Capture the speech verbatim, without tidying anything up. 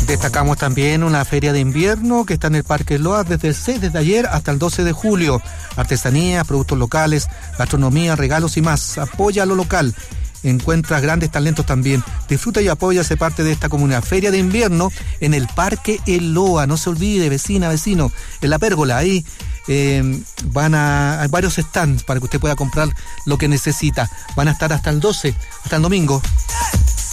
Destacamos también una feria de invierno que está en el Parque Loa desde el seis, desde ayer hasta el doce de julio. Artesanías, productos locales, gastronomía, regalos y más. Apoya a lo local. Encuentras grandes talentos también. Disfruta y apoya, se parte de esta comunidad. Feria de invierno en el Parque El Loa. No se olvide, vecina, vecino. En la pérgola, ahí eh, van a... hay varios stands para que usted pueda comprar lo que necesita. Van a estar hasta el doce, hasta el domingo.